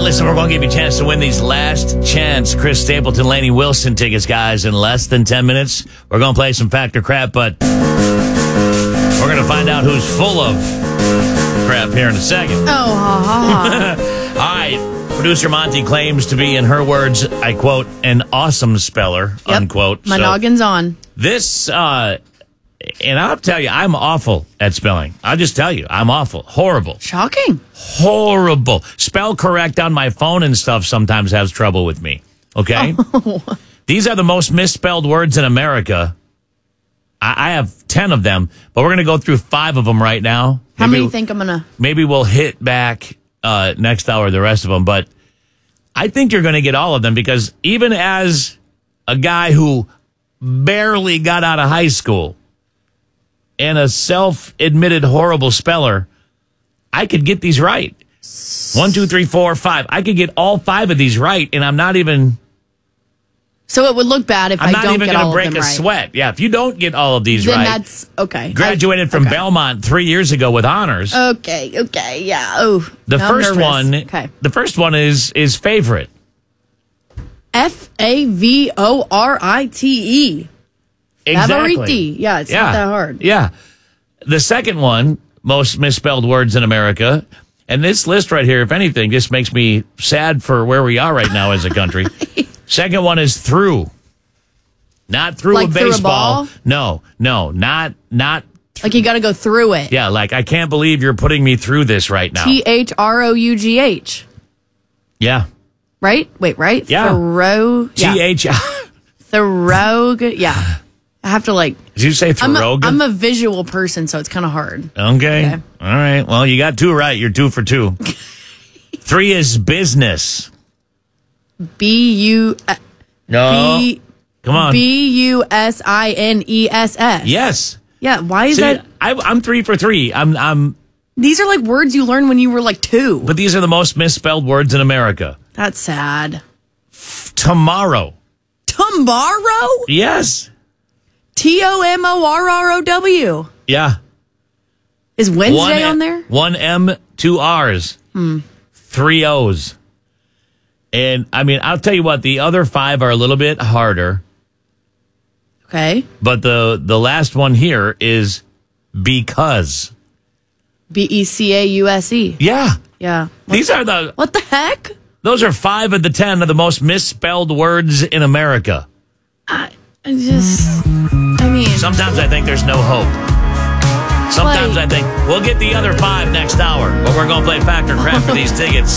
listen, we're going to give you a chance to win these last chance Chris Stapleton, Lainey Wilson tickets, guys, in less than 10 minutes. We're going to play some Fact or Crap, but we're going to find out who's full of crap here in a second. Oh, ha, ha. All right. Producer Monty claims to be, in her words, I quote, an awesome speller, unquote. My noggin's on. This, and I'll tell you, I'm awful at spelling. I'll just tell you, I'm awful. Horrible. Shocking. Horrible. Spell correct on my phone and stuff sometimes has trouble with me. Okay? Oh. These are the most misspelled words in America. I have 10 of them, but we're going to go through 5 of them right now. How many do you think I'm going to? Maybe we'll hit back next hour the rest of them, but I think you're going to get all of them because even as a guy who barely got out of high school and a self-admitted horrible speller, I could get these right. 1, 2, 3, 4, 5. I could get all 5 of these right, and I'm not even... So it would look bad if I don't get all of them right. I'm not even going to break a sweat. Yeah, if you don't get all of these right. Then that's okay. Graduated from Belmont 3 years ago with honors. Okay, yeah. Oh, the first one. Okay. The first one is favorite. Favorite. Exactly. Favorite. Yeah, it's not that hard. Yeah. The second one, most misspelled words in America. And this list right here, if anything, just makes me sad for where we are right now as a country. Second one is through. Not through like a baseball. Through a ball? No. Not. Like you got to go through it. Yeah, like I can't believe you're putting me through this right now. THROUGH. Yeah. Right? Wait, right? Yeah. TH. Thorough. Yeah. I have to like. Did you say Thoreau? I'm a visual person, so it's kind of hard. Okay. All right. Well, you got 2 right. You're 2 for 2. 3 is business. No. Come on. BUSINESS. Yes. Yeah. Why is that? I'm 3 for 3. These are like words you learned when you were like 2. But these are the most misspelled words in America. That's sad. Tomorrow. Tomorrow? Yes. TOMORROW. Yeah. Is Wednesday on there? 1 M, 2 R's. 3 O's. And, I mean, I'll tell you what, the other 5 are a little bit harder. Okay. But the last one here is because. BECAUSE. Yeah. Yeah. These are the... What the heck? Those are 5 of the 10 of the most misspelled words in America. Sometimes I think there's no hope. Sometimes I think we'll get the other 5 next hour, but we're going to play Fact or Crap for these tickets.